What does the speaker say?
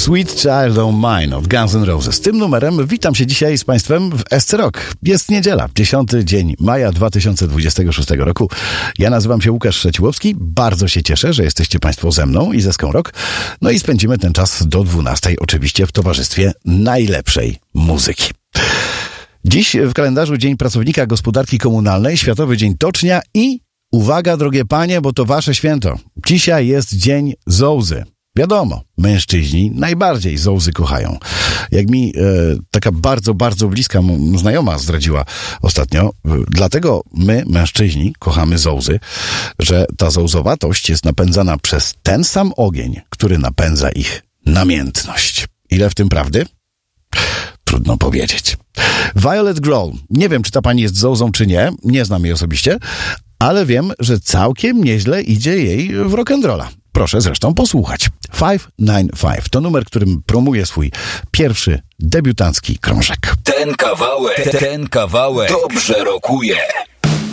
Sweet Child O' Mine od Guns N' Roses. Tym numerem witam się dzisiaj z Państwem w SC Rock. Jest niedziela, 10 dzień maja 2026 roku. Ja nazywam się Łukasz Szeciłowski. Bardzo się cieszę, że jesteście Państwo ze mną i ze SC Rock. No i spędzimy ten czas do 12, oczywiście w towarzystwie najlepszej muzyki. Dziś w kalendarzu Dzień Pracownika Gospodarki Komunalnej, Światowy Dzień Tocznia i uwaga, drogie panie, bo to wasze święto. Dzisiaj jest Dzień Zołzy. Wiadomo, mężczyźni najbardziej zołzy kochają. Jak mi taka bardzo, bardzo bliska znajoma zdradziła ostatnio, dlatego my, mężczyźni, kochamy zołzy, że ta zołzowatość jest napędzana przez ten sam ogień, który napędza ich namiętność. Ile w tym prawdy? Trudno powiedzieć. Violet Grohl. Nie wiem, czy ta pani jest zołzą, czy nie. Nie znam jej osobiście, ale wiem, że całkiem nieźle idzie jej w rock'n'rolla. Proszę zresztą posłuchać. 595 to numer, którym promuje swój pierwszy debiutancki krążek. Ten kawałek dobrze rokuje.